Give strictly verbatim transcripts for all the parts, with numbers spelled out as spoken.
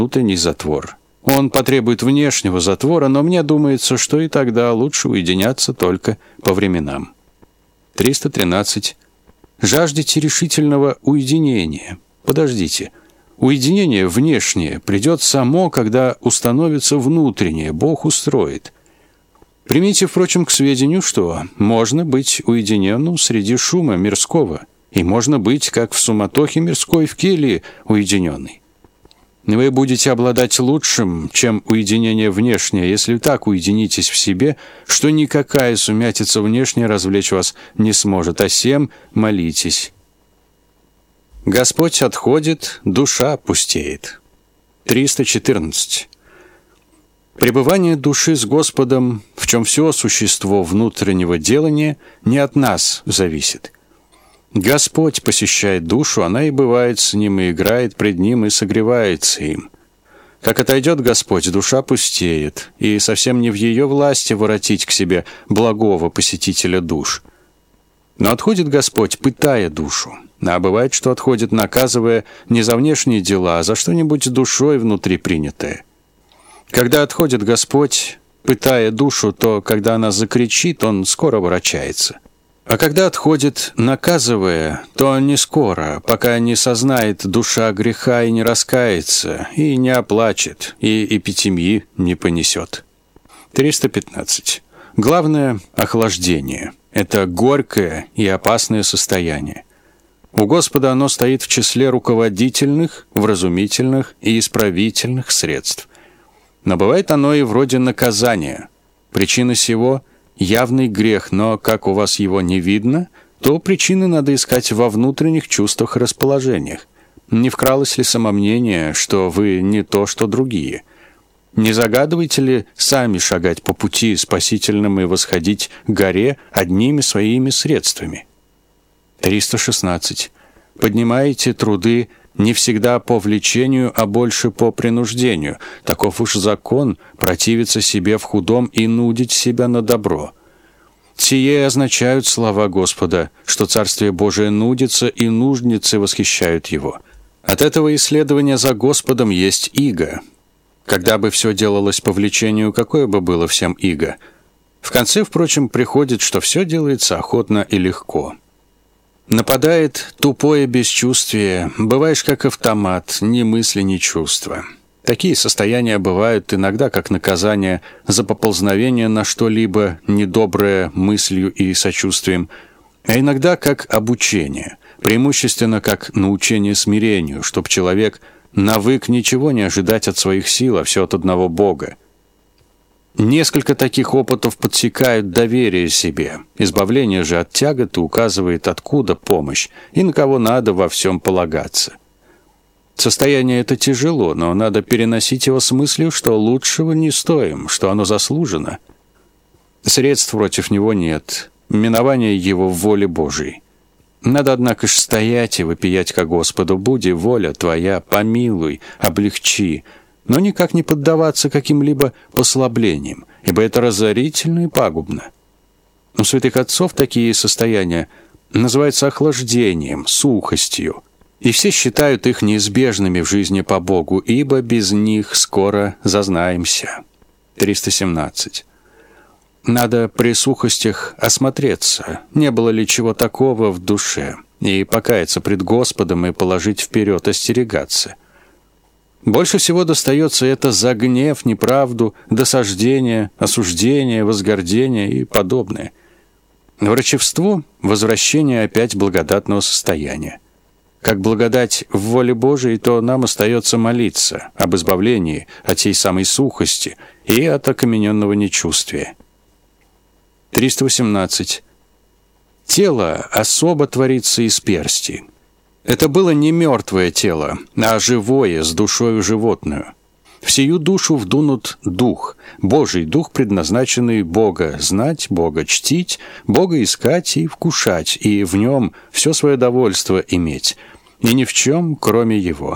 внутренний затвор. Он потребует внешнего затвора, но мне думается, что и тогда лучше уединяться только по временам. триста тринадцать. Жаждете решительного уединения. Подождите. Уединение внешнее придет само, когда установится внутреннее, Бог устроит. Примите, впрочем, к сведению, что можно быть уединенным среди шума мирского, и можно быть, как в суматохе мирской, в келье уединенный. Вы будете обладать лучшим, чем уединение внешнее, если так уединитесь в себе, что никакая сумятица внешняя развлечь вас не сможет, а сем молитесь. Господь отходит, душа пустеет. триста четырнадцать. Пребывание души с Господом, в чем все существо внутреннего делания, не от нас зависит. Господь посещает душу, она и бывает с ним, и играет пред ним, и согревается им. Как отойдет Господь, душа пустеет, и совсем не в ее власти воротить к себе благого посетителя душ. Но отходит Господь, пытая душу, а бывает, что отходит, наказывая не за внешние дела, а за что-нибудь душой внутри принятое. Когда отходит Господь, пытая душу, то, когда она закричит, Он скоро ворочается. А когда отходит, наказывая, то не скоро, пока не сознает душа греха и не раскается, и не оплачет, и эпитемии не понесет. триста пятнадцать. Главное – охлаждение. Это горькое и опасное состояние. У Господа оно стоит в числе руководительных, вразумительных и исправительных средств. Но бывает оно и вроде наказания. Причина сего – явный грех, но как у вас его не видно, то причины надо искать во внутренних чувствах и расположениях. Не вкралось ли самомнение, что вы не то, что другие? Не загадываете ли сами шагать по пути спасительным и восходить к горе одними своими средствами? триста шестнадцать. Поднимаете труды не всегда по влечению, а больше по принуждению. Таков уж закон – противиться себе в худом и нудить себя на добро. Сие означают слова Господа, что Царствие Божие нудится, и нужницы восхищают его. От этого исследования за Господом есть иго. Когда бы все делалось по влечению, какое бы было всем иго? В конце, впрочем, приходит, что все делается охотно и легко. Нападает тупое бесчувствие, бываешь как автомат, ни мысли, ни чувства. Такие состояния бывают иногда как наказание за поползновение на что-либо недоброе мыслью и сочувствием, а иногда как обучение, преимущественно как научение смирению, чтоб человек навык ничего не ожидать от своих сил, а все от одного Бога. Несколько таких опытов подсекают доверие себе. Избавление же от тяготы указывает, откуда помощь и на кого надо во всем полагаться. Состояние это тяжело, но надо переносить его с мыслью, что лучшего не стоим, что оно заслужено. Средств против него нет, минование его в воле Божией. Надо, однако ж, стоять и вопиять ко Господу: «Буди воля Твоя, помилуй, облегчи», но никак не поддаваться каким-либо послаблениям, ибо это разорительно и пагубно. У святых отцов такие состояния называются охлаждением, сухостью, и все считают их неизбежными в жизни по Богу, ибо без них скоро зазнаемся. триста семнадцать. Надо при сухостях осмотреться, не было ли чего такого в душе, и покаяться пред Господом и положить вперед, остерегаться. Больше всего достается это за гнев, неправду, досаждение, осуждение, возгордение и подобное. Врачевство – возвращение опять благодатного состояния. Как благодать в воле Божией, то нам остается молиться об избавлении от сей самой сухости и от окамененного нечувствия. триста восемнадцать. Тело особо творится из персти. Это было не мертвое тело, а живое, с душою животную. В сию душу вдунут дух, Божий дух, предназначенный Бога знать, Бога чтить, Бога искать и вкушать, и в нем все свое довольство иметь, и ни в чем, кроме его.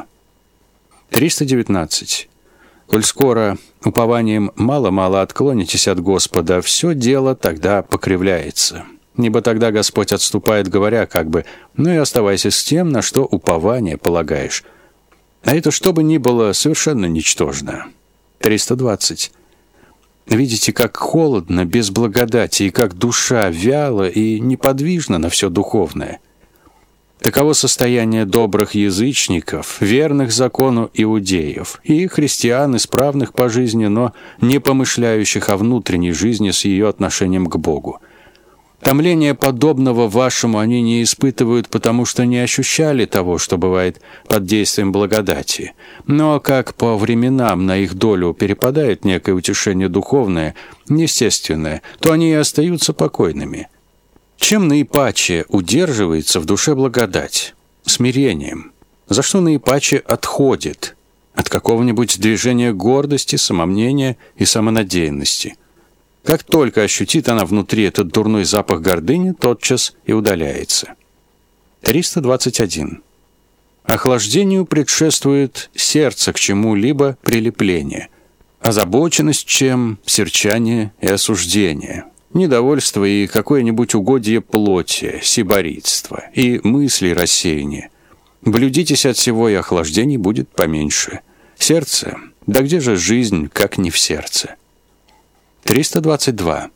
триста девятнадцать. Коль скоро упованием мало-мало отклонитесь от Господа, все дело тогда покривляется. Ибо тогда Господь отступает, говоря как бы: «Ну и оставайся с тем, на что упование полагаешь». А это, что бы ни было, совершенно ничтожно. триста двадцать. Видите, как холодно, без благодати, и как душа вяла и неподвижна на все духовное. Таково состояние добрых язычников, верных закону иудеев, и христиан, исправных по жизни, но не помышляющих о внутренней жизни с ее отношением к Богу. Томление подобного вашему они не испытывают, потому что не ощущали того, что бывает под действием благодати. Но как по временам на их долю перепадает некое утешение духовное, естественное, то они и остаются покойными. Чем наипаче удерживается в душе благодать? Смирением. За что наипаче отходит? От какого-нибудь движения гордости, самомнения и самонадеянности. Как только ощутит она внутри этот дурной запах гордыни, тотчас и удаляется. триста двадцать один. Охлаждению предшествует сердце к чему-либо прилепление, озабоченность чем, серчание и осуждение, недовольство и какое-нибудь угодие плоти, сиборитство и мысли рассеяния. Блюдитесь от всего, и охлаждений будет поменьше. Сердце, да где же жизнь, как не в сердце? триста двадцать два.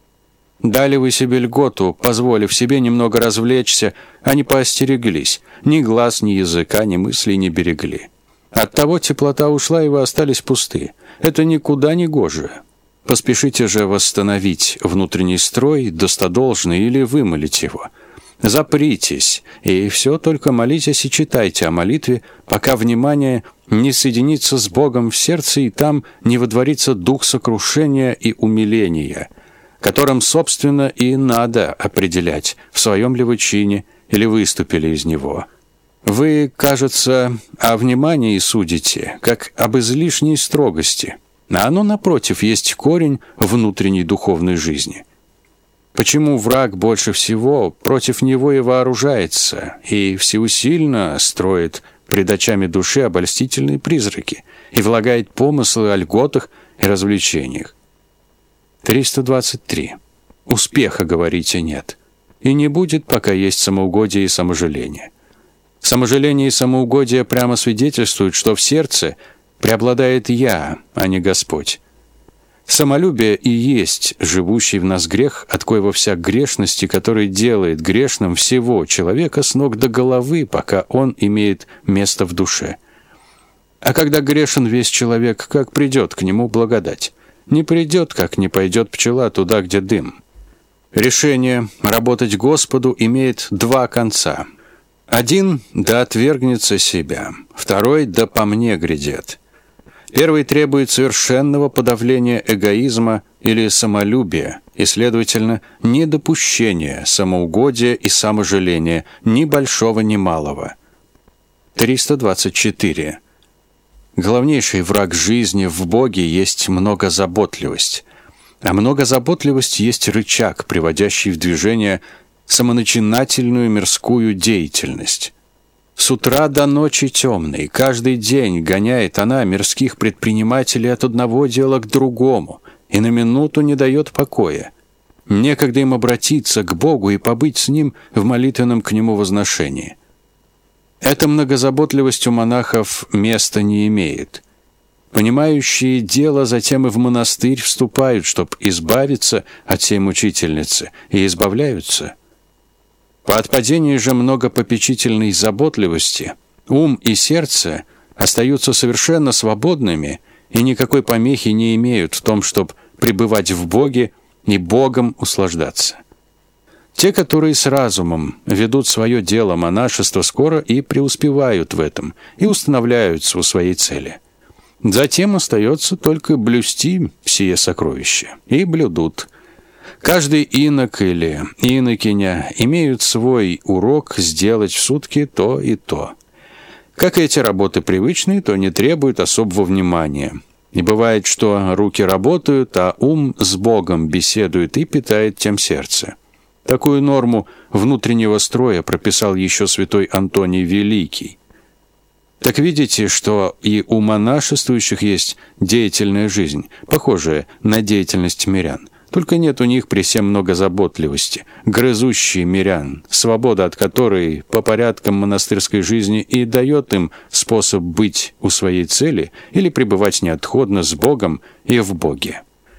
Дали вы себе льготу, позволив себе немного развлечься, а не поостереглись, ни глаз, ни языка, ни мыслей не берегли. Оттого теплота ушла, и вы остались пусты. Это никуда не гоже. Поспешите же восстановить внутренний строй, достодолжный, или вымолить его. Запритесь, и все только молитесь и читайте о молитве, пока внимание не соединится с Богом в сердце, и там не водворится дух сокрушения и умиления, которым, собственно, и надо определять, в своем ли вы чине или выступили из него. Вы, кажется, о внимании судите, как об излишней строгости, а оно, напротив, есть корень внутренней духовной жизни. Почему враг больше всего против него и вооружается, и всеусильно строит пред очами души обольстительные призраки и влагает помыслы о льготах и развлечениях? триста двадцать три. Успеха, говорите, нет. И не будет, пока есть самоугодие и саможаление. Саможаление и самоугодие прямо свидетельствуют, что в сердце преобладает «я», а не Господь. Самолюбие и есть живущий в нас грех, от коего вся грешности, который делает грешным всего человека с ног до головы, пока он имеет место в душе. А когда грешен весь человек, как придет к нему благодать? Не придет, как не пойдет пчела туда, где дым. Решение работать Господу имеет два конца. Один – да отвергнется себя, второй – да по мне грядет. Первый требует совершенного подавления эгоизма или самолюбия и, следовательно, недопущения самоугодия и саможаления ни большого, ни малого. триста двадцать четыре. Главнейший враг жизни в Боге есть многозаботливость, а многозаботливость есть рычаг, приводящий в движение самоначинательную мирскую деятельность. С утра до ночи темной, каждый день гоняет она мирских предпринимателей от одного дела к другому и на минуту не дает покоя. Некогда им обратиться к Богу и побыть с Ним в молитвенном к Нему возношении. Эта многозаботливость у монахов места не имеет. Понимающие дело затем и в монастырь вступают, чтоб избавиться от сей мучительницы, и избавляются. По отпадении же многопопечительной заботливости ум и сердце остаются совершенно свободными и никакой помехи не имеют в том, чтобы пребывать в Боге и Богом услаждаться. Те, которые с разумом ведут свое дело монашества, скоро и преуспевают в этом и устанавливаются у своей цели. Затем остается только блюсти сие сокровище, и блюдут. Каждый инок или инокиня имеют свой урок сделать в сутки то и то. Как эти работы привычные, то не требуют особого внимания. И бывает, что руки работают, а ум с Богом беседует и питает тем сердце. Такую норму внутреннего строя прописал еще святой Антоний Великий. Так видите, что и у монашествующих есть деятельная жизнь, похожая на деятельность мирян. Только нет у них при всем много заботливости, грызущие мирян, свобода от которой по порядкам монастырской жизни и дает им способ быть у своей цели или пребывать неотходно с Богом и в Боге.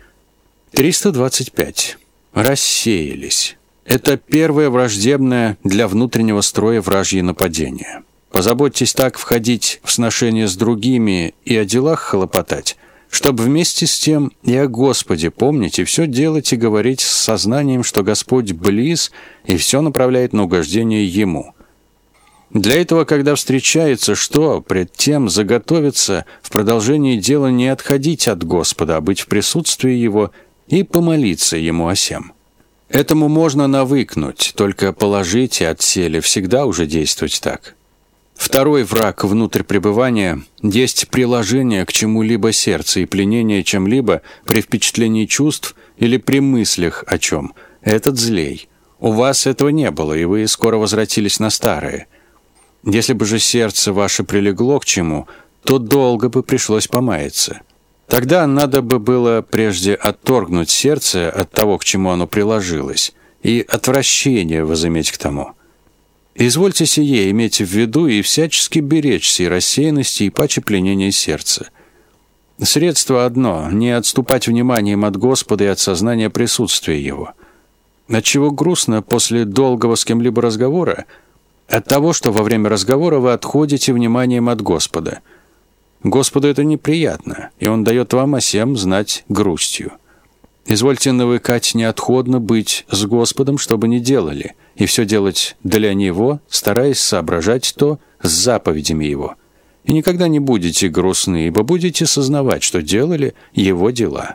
триста двадцать пять. Рассеялись. Это первое враждебное для внутреннего строя вражье нападение. Позаботьтесь так входить в сношение с другими и о делах хлопотать, чтобы вместе с тем и о Господе помнить и все делать и говорить с сознанием, что Господь близ и все направляет на угождение Ему. Для этого, когда встречается что, пред тем заготовиться в продолжении дела не отходить от Господа, а быть в присутствии Его и помолиться Ему о сем. Этому можно навыкнуть, только положить и отселе всегда уже действовать так. Второй враг внутрь пребывания есть приложение к чему-либо сердца и пленение чем-либо при впечатлении чувств или при мыслях о чем. Этот злей. У вас этого не было, и вы скоро возвратились на старое. Если бы же сердце ваше прилегло к чему, то долго бы пришлось помаяться. Тогда надо бы было прежде отторгнуть сердце от того, к чему оно приложилось, и отвращение возыметь к тому. Извольте сие иметь в виду и всячески беречь сей рассеянности и паче пленения сердца. Средство одно — не отступать вниманием от Господа и от сознания присутствия Его. Отчего грустно после долгого с кем-либо разговора? От того, что во время разговора вы отходите вниманием от Господа. Господу это неприятно, и Он дает вам о сем знать грустью. Извольте навыкать неотходно быть с Господом, чтобы не делали, и все делать для Него, стараясь соображать то с заповедями Его. И никогда не будете грустны, ибо будете сознавать, что делали Его дела.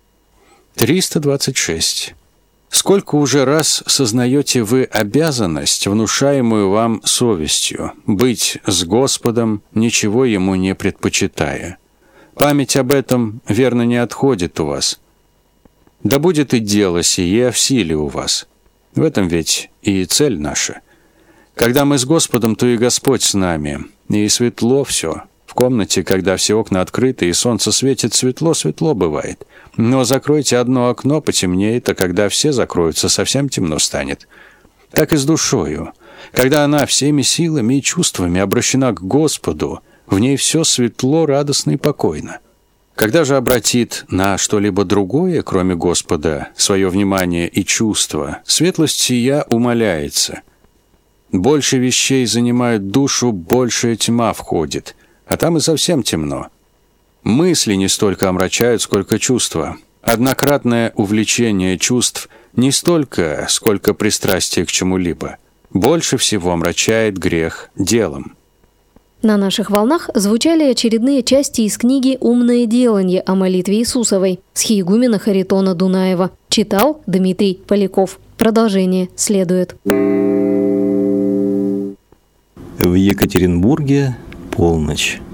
триста двадцать шесть. Сколько уже раз сознаете вы обязанность, внушаемую вам совестью, быть с Господом, ничего Ему не предпочитая? Память об этом, верно, не отходит у вас. Да будет и дело сие в силе у вас. В этом ведь и цель наша. Когда мы с Господом, то и Господь с нами, и светло все. В комнате, когда все окна открыты и солнце светит, светло, светло бывает. Но закройте одно окно, потемнеет, а когда все закроются, совсем темно станет. Так и с душою. Когда она всеми силами и чувствами обращена к Господу, в ней все светло, радостно и покойно. Когда же обратит на что-либо другое, кроме Господа, свое внимание и чувство, светлость сия умаляется. Больше вещей занимают душу, большая тьма входит, а там и совсем темно. Мысли не столько омрачают, сколько чувства. Однократное увлечение чувств не столько, сколько пристрастие к чему-либо. Больше всего омрачает грех делом. На наших волнах звучали очередные части из книги «Умное деланье» о молитве Иисусовой схиегумена Харитона Дунаева. Читал Дмитрий Поляков. Продолжение следует. В Екатеринбурге полночь.